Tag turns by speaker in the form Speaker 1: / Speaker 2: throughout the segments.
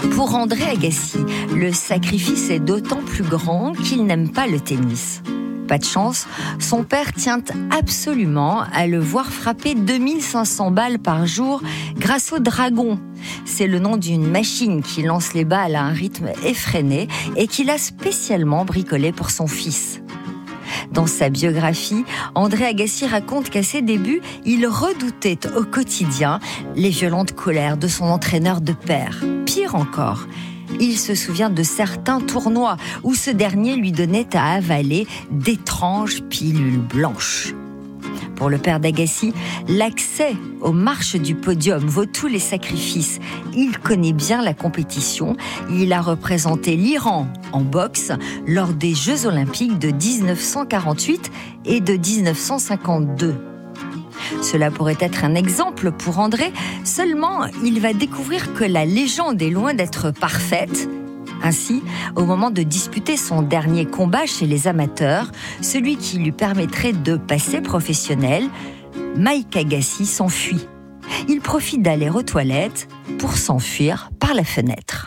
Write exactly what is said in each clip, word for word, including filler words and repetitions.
Speaker 1: Pour André Agassi, le sacrifice est d'autant plus grand qu'il n'aime pas le tennis. Pas de chance, son père tient absolument à le voir frapper deux mille cinq cents balles par jour grâce au dragon. C'est le nom d'une machine qui lance les balles à un rythme effréné et qu'il a spécialement bricolé pour son fils. Dans sa biographie, André Agassi raconte qu'à ses débuts, il redoutait au quotidien les violentes colères de son entraîneur de pair. Pire encore, il se souvient de certains tournois où ce dernier lui donnait à avaler d'étranges pilules blanches. Pour le père d'Agassi, l'accès aux marches du podium vaut tous les sacrifices. Il connaît bien la compétition. Il a représenté l'Iran en boxe lors des Jeux Olympiques de dix-neuf cent quarante-huit et de dix-neuf cent cinquante-deux. Cela pourrait être un exemple pour André, seulement il va découvrir que la légende est loin d'être parfaite. Ainsi, au moment de disputer son dernier combat chez les amateurs, celui qui lui permettrait de passer professionnel, Mike Agassi s'enfuit. Il profite d'aller aux toilettes pour s'enfuir par la fenêtre.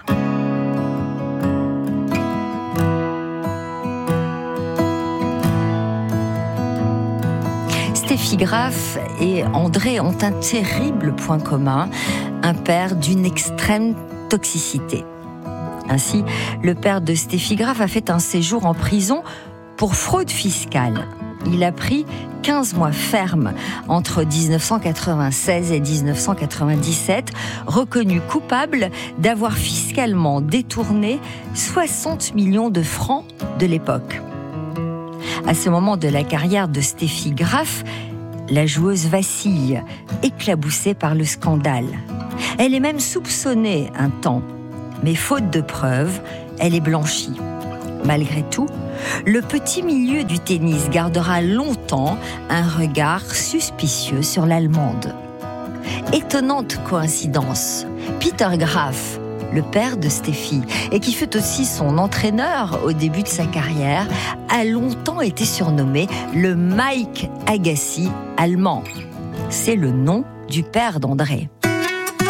Speaker 1: Steffi Graf et André ont un terrible point commun, un père d'une extrême toxicité. Ainsi, le père de Steffi Graf a fait un séjour en prison pour fraude fiscale. Il a pris quinze mois fermes entre dix-neuf cent quatre-vingt-seize et dix-neuf cent quatre-vingt-dix-sept, reconnu coupable d'avoir fiscalement détourné soixante millions de francs de l'époque. À ce moment de la carrière de Steffi Graf, la joueuse vacille, éclaboussée par le scandale. Elle est même soupçonnée un temps, mais faute de preuves, elle est blanchie. Malgré tout, le petit milieu du tennis gardera longtemps un regard suspicieux sur l'Allemande. Étonnante coïncidence, Peter Graf, le père de Steffi, et qui fut aussi son entraîneur au début de sa carrière, a longtemps été surnommé le Mike Agassi allemand. C'est le nom du père d'André.